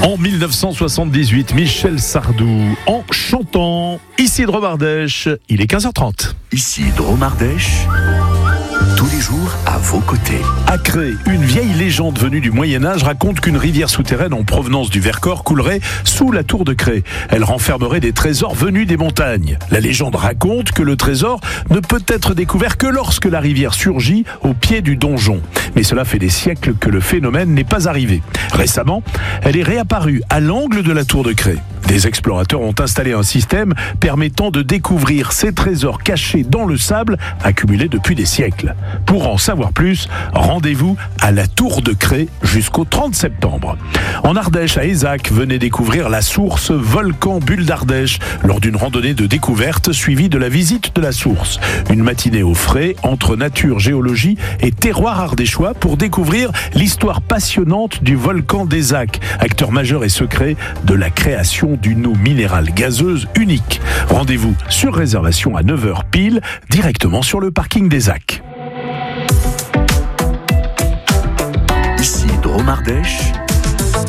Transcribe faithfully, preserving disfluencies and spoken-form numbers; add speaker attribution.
Speaker 1: En mille neuf cent soixante-dix-huit, Michel Sardou en chantant. Ici Dromardèche, il est quinze heures trente.
Speaker 2: Ici Dromardèche, tous les jours à vos côtés.
Speaker 1: À Cré, une vieille légende venue du Moyen-Âge raconte qu'une rivière souterraine en provenance du Vercors coulerait sous la tour de Cré. Elle renfermerait des trésors venus des montagnes. La légende raconte que le trésor ne peut être découvert que lorsque la rivière surgit au pied du donjon. Mais cela fait des siècles que le phénomène n'est pas arrivé. Récemment, elle est réapparue à l'angle de la tour de Cré. Des explorateurs ont installé un système permettant de découvrir ces trésors cachés dans le sable accumulés depuis des siècles. Pour en savoir plus, rendez-vous à la Tour de Cré jusqu'au trente septembre. En Ardèche, à Ézac, venez découvrir la source volcan Bulle d'Ardèche lors d'une randonnée de découverte suivie de la visite de la source. Une matinée au frais entre nature, géologie et terroir ardéchois pour découvrir l'histoire passionnante du volcan d'Ézac, acteur majeur et secret de la création d'une eau minérale gazeuse unique. Rendez-vous sur réservation à neuf heures pile, directement sur le parking d'Ézac.
Speaker 2: Ici Dromardèche,